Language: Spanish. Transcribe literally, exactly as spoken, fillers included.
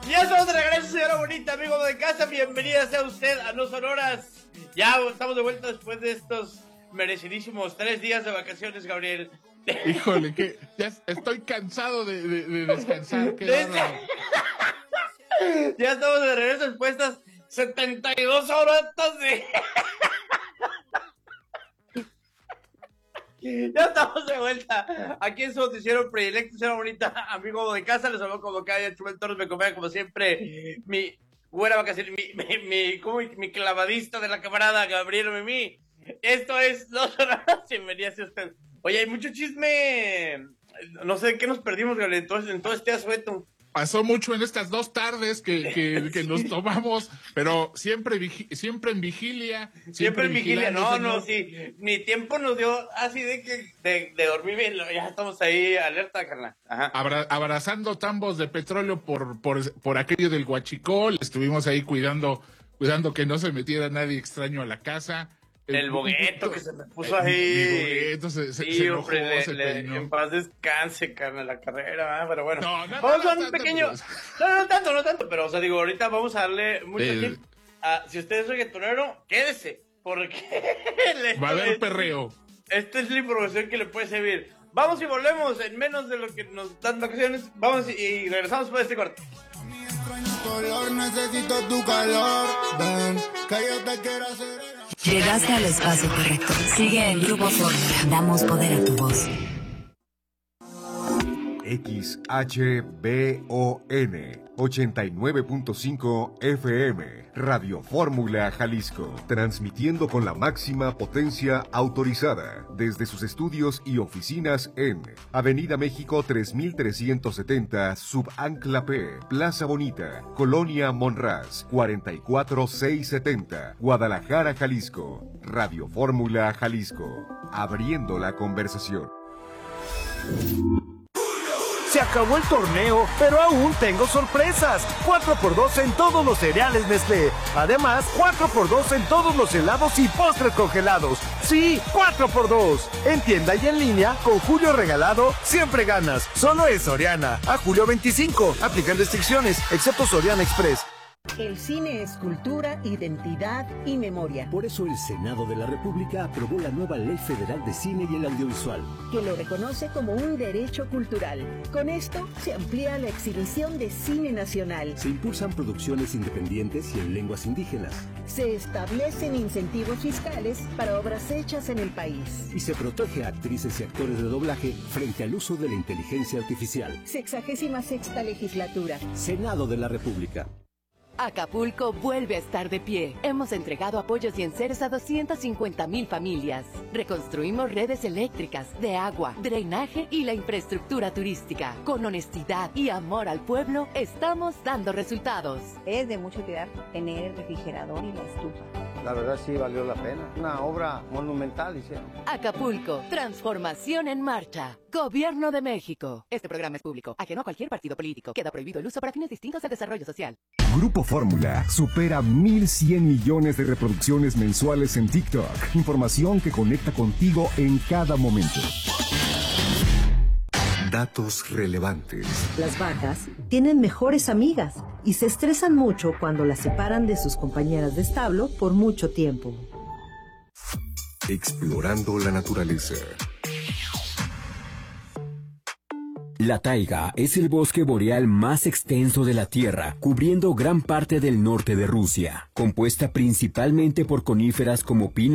Ya estamos de regreso, señora bonita, amigo de casa. Bienvenida sea usted a No Sonoras. Ya estamos de vuelta después de estos merecidísimos tres días de vacaciones, Gabriel. Híjole, que ya estoy cansado de, de, de descansar. Qué Desde... Ya estamos de regreso después de estas setenta y dos horas de... Ya estamos de vuelta aquí en su noticiero predilecto, señora bonita, amigo de casa. Les hablo como cada día, Chubel Torres. Me acompaña como siempre mi buena vacación, mi, mi, mi, como mi, mi clavadista de la camarada Gabriel Mimi. Esto es No Sonoras. Bienvenida sea usted. Oye, hay mucho chisme. No sé qué nos perdimos, Gabriel, entonces, en todo este asueto. Pasó mucho en estas dos tardes que, que, que nos tomamos, pero siempre vigi- siempre en vigilia. Siempre, siempre en vigilia, no, señor. no, sí. Ni tiempo nos dio así de que de, de dormir bien. Ya estamos ahí alerta, carnal. Ajá. Abra- abrazando tambos de petróleo por, por, por aquello del huachicol. Estuvimos ahí cuidando, cuidando que no se metiera nadie extraño a la casa. El bogueto que se me puso el, ahí. Mi bogueto se, se, sí, se enojó, hombre, le, se le, peinó. en paz descanse, carnal, la carrera, ¿eh? Pero bueno. No, no, vamos no, a un no, pequeño. no, No, no tanto, no tanto, pero o sea, digo, ahorita vamos a darle mucho El... tip. Ah, si usted es reggaetonero, quédese, porque va a haber perreo. Esta es la información que le puede servir. Vamos y volvemos en menos de lo que nos dan vacaciones. Vamos y, y regresamos por este corte. Color, necesito tu calor. Ven, que yo te quiero hacer. Llegaste al espacio correcto. Sigue en Grupo Fórmula. Damos poder a tu voz. X H B O N ochenta y nueve punto cinco F M, Radio Fórmula Jalisco, transmitiendo con la máxima potencia autorizada desde sus estudios y oficinas en Avenida México tres mil trescientos setenta, Subancla P, Plaza Bonita, Colonia Monraz, cuarenta y cuatro mil seiscientos setenta, Guadalajara, Jalisco. Radio Fórmula Jalisco, abriendo la conversación. Se acabó el torneo, pero aún tengo sorpresas. cuatro por dos en todos los cereales Nestlé. Además, cuatro por dos en todos los helados y postres congelados. Sí, cuatro por dos. En tienda y en línea, con Julio Regalado, siempre ganas. Solo es Soriana. A julio veinticinco. Aplican restricciones, excepto Soriana Express. El cine es cultura, identidad y memoria. Por eso el Senado de la República aprobó la nueva Ley Federal de Cine y el Audiovisual, que lo reconoce como un derecho cultural. Con esto se amplía la exhibición de cine nacional. Se impulsan producciones independientes y en lenguas indígenas. Se establecen incentivos fiscales para obras hechas en el país. Y se protege a actrices y actores de doblaje frente al uso de la inteligencia artificial. Sexagésima sexta legislatura. Senado de la República. Acapulco vuelve a estar de pie. Hemos entregado apoyos y enseres a doscientas cincuenta mil familias. Reconstruimos redes eléctricas, de agua, drenaje y la infraestructura turística. Con honestidad y amor al pueblo, estamos dando resultados. Es de mucha utilidad tener el refrigerador y la estufa. La verdad sí valió la pena. Una obra monumental hicieron. Acapulco, transformación en marcha. Gobierno de México. Este programa es público, ajeno a cualquier partido político. Queda prohibido el uso para fines distintos al desarrollo social. Grupo Fórmula supera mil cien millones de reproducciones mensuales en TikTok. Información que conecta contigo en cada momento. Datos relevantes. Las vacas tienen mejores amigas y se estresan mucho cuando las separan de sus compañeras de establo por mucho tiempo. Explorando la naturaleza. La taiga es el bosque boreal más extenso de la Tierra, cubriendo gran parte del norte de Rusia, compuesta principalmente por coníferas como pino